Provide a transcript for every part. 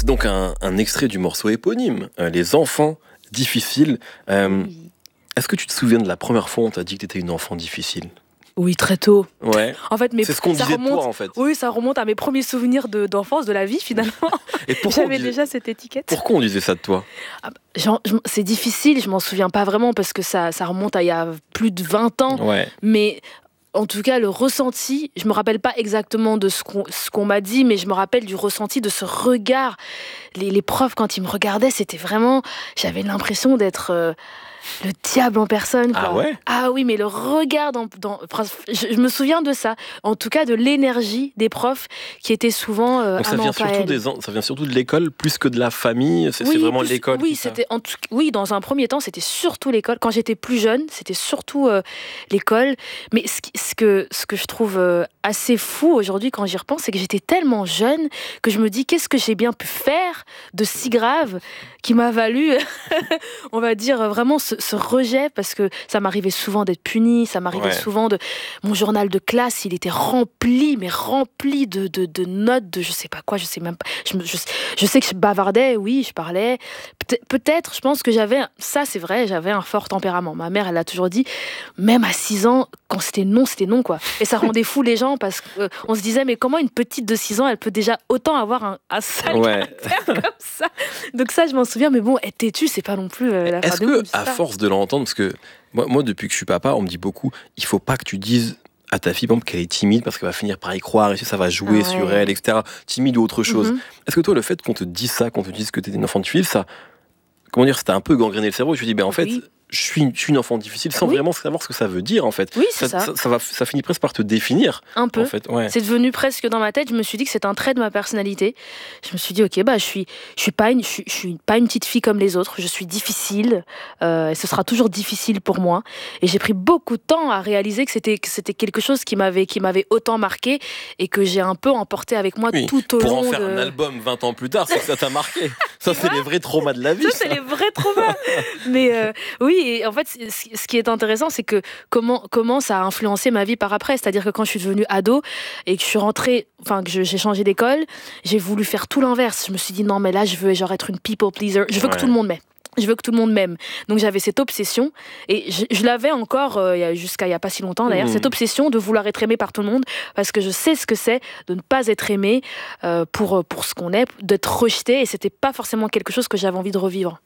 c'est donc un extrait du morceau éponyme, Les enfants difficiles. Oui. Est-ce que tu te souviens de la première fois où on t'a dit que tu étais une enfant difficile? Oui, très tôt. Ouais. En fait, C'est ce qu'on ça disait de remonte. toi, en fait. Oui, ça remonte à mes premiers souvenirs d'enfance, de la vie finalement. Et pourquoi J'avais déjà cette étiquette. pourquoi on disait ça de toi? C'est difficile, je m'en souviens pas vraiment parce que ça remonte à il y a plus de 20 ans. Ouais. Mais en tout cas, le ressenti, je me rappelle pas exactement de ce qu'on m'a dit, mais je me rappelle du ressenti de ce regard. Les profs, quand ils me regardaient, c'était vraiment... J'avais l'impression d'être... le diable en personne, quoi. Ah ouais? Ah oui, mais le regard je me souviens de ça. En tout cas, de l'énergie des profs qui était souvent Donc ça vient surtout de l'école plus que de la famille. C'est vraiment l'école. Oui, oui, dans un premier temps, c'était surtout l'école. Quand j'étais plus jeune, c'était surtout l'école. Mais ce que je trouve assez fou aujourd'hui quand j'y repense, c'est que j'étais tellement jeune que je me dis qu'est-ce que j'ai bien pu faire de si grave qui m'a valu, on va dire, vraiment ce rejet, parce que ça m'arrivait souvent d'être punie, ça m'arrivait souvent mon journal de classe, il était rempli de notes, de je sais pas quoi, je sais même pas. Je sais que je bavardais, oui, je parlais. Peut-être, je pense que ça c'est vrai, j'avais un fort tempérament. Ma mère, elle a toujours dit, même à 6 ans, quand c'était non, quoi. Et ça rendait fou les gens, parce qu'on se disait, mais comment une petite de 6 ans, elle peut déjà autant avoir un sale caractère comme ça? Donc ça, je m'en souviens, mais bon, être têtu, c'est pas non plus la fin Est-ce du que, monde, à force de l'entendre, parce que moi, depuis que je suis papa, on me dit beaucoup, il faut pas que tu dises à ta fille, par exemple, qu'elle est timide, parce qu'elle va finir par y croire, et ça va jouer sur elle, etc. Timide ou autre chose. Est-ce que toi, le fait qu'on te dise ça, qu'on te dise que t'es une enfant difficile, ça, comment dire, c'était un peu gangréné le cerveau. Je me dis, en fait, je suis une enfant difficile sans vraiment savoir ce que ça veut dire, en fait. Oui, c'est ça. Ça finit presque par te définir. Un peu. En fait, C'est devenu presque dans ma tête. Je me suis dit que c'est un trait de ma personnalité. Je me suis dit, ok, je suis pas une petite fille comme les autres. Je suis difficile. Et ce sera toujours difficile pour moi. Et j'ai pris beaucoup de temps à réaliser que c'était quelque chose qui m'avait autant marqué et que j'ai un peu emporté avec moi tout au long. Pour en faire un album 20 ans plus tard, c'est que ça t'a marqué. Ça, c'est les vrais traumas de la vie. Ça, c'est les vrais traumas. Mais oui, et en fait, ce qui est intéressant, c'est que comment ça a influencé ma vie par après. C'est-à-dire que quand je suis devenue ado et que je suis rentrée, que j'ai changé d'école, j'ai voulu faire tout l'inverse. Je me suis dit, non, mais là, je veux genre être une people pleaser. Je veux que tout le monde m'aime. Je veux que tout le monde m'aime. Donc j'avais cette obsession, et je l'avais encore jusqu'à il n'y a pas si longtemps d'ailleurs, cette obsession de vouloir être aimé par tout le monde, parce que je sais ce que c'est de ne pas être aimé pour ce qu'on est, d'être rejeté, et c'était pas forcément quelque chose que j'avais envie de revivre.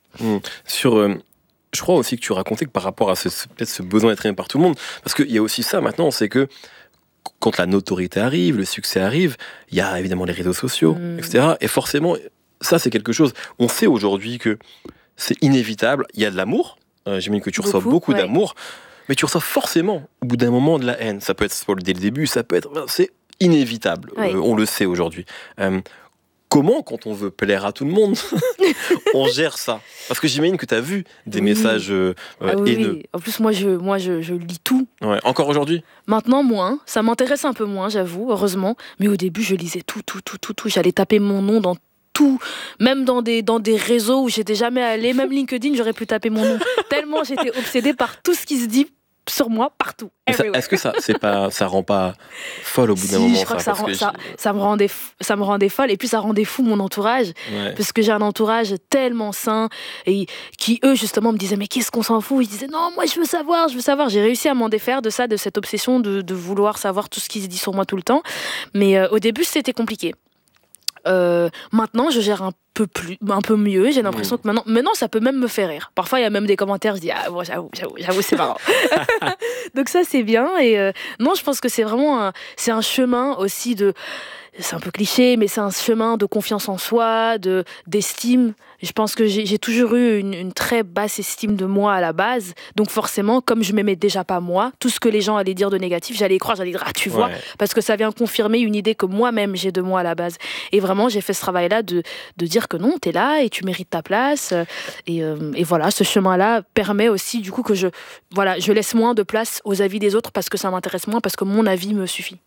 Je crois aussi que tu racontais que par rapport à peut-être ce besoin d'être aimé par tout le monde, parce qu'il y a aussi ça maintenant, c'est que quand la notoriété arrive, le succès arrive, il y a évidemment les réseaux sociaux, etc. Et forcément, ça c'est quelque chose, on sait aujourd'hui que c'est inévitable, il y a de l'amour, j'imagine que tu reçois beaucoup d'amour, mais tu reçois forcément au bout d'un moment de la haine. Ça peut être dès le début, c'est inévitable, on le sait aujourd'hui. Comment, quand on veut plaire à tout le monde, on gère ça? Parce que j'imagine que tu as vu des messages haineux. Oui. En plus, moi, je lis tout. Ouais. Encore aujourd'hui? Maintenant, moins. Ça m'intéresse un peu moins, j'avoue, heureusement. Mais au début, je lisais tout. J'allais taper mon nom dans tout. Même dans des réseaux où j'étais jamais allée. Même LinkedIn, j'aurais pu taper mon nom. Tellement j'étais obsédée par tout ce qui se dit sur moi, partout. Est-ce que ça rend pas folle au bout d'un moment? Je crois que ça me rendait folle, et puis ça rendait fou mon entourage, parce que j'ai un entourage tellement sain, et qui eux justement me disaient, mais qu'est-ce qu'on s'en fout? Ils disaient, non, moi je veux savoir. J'ai réussi à m'en défaire de ça, de cette obsession de vouloir savoir tout ce qui se dit sur moi tout le temps, mais au début c'était compliqué. Maintenant je gère un peu mieux. J'ai l'impression que maintenant ça peut même me faire rire. Parfois il y a même des commentaires, je dis j'avoue c'est marrant. Donc ça c'est bien, et non, je pense que c'est vraiment c'est un chemin aussi c'est un peu cliché, mais c'est un chemin de confiance en soi, d'estime. Je pense que j'ai toujours eu une très basse estime de moi à la base. Donc forcément, comme je m'aimais déjà pas moi, tout ce que les gens allaient dire de négatif, j'allais y croire, j'allais dire tu vois, parce que ça vient confirmer une idée que moi-même j'ai de moi à la base. Et vraiment, j'ai fait ce travail-là de dire que non, t'es là et tu mérites ta place. Et voilà, ce chemin-là permet aussi du coup que je laisse moins de place aux avis des autres, parce que ça m'intéresse moins, parce que mon avis me suffit.